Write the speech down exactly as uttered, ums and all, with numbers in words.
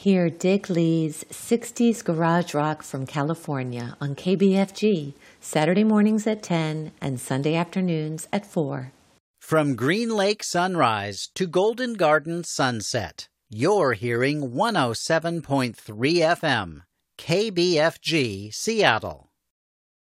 Hear Dick Lee's sixties Garage Rock from California on K B F G, Saturday mornings at ten and Sunday afternoons at four. From Green Lake sunrise to Golden Garden sunset, you're hearing one oh seven point three F M, K B F G, Seattle.